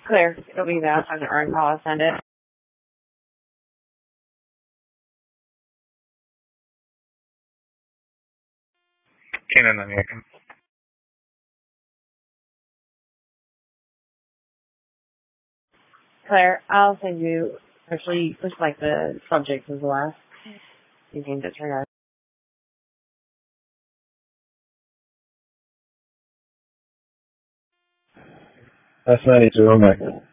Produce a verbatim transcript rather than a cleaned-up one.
Claire, it'll be that on the earn call. I'll send it. Kenan on here. Claire, I'll send you, actually, looks like the subject is the last. You can disregard. That's ninety-two, I'm back.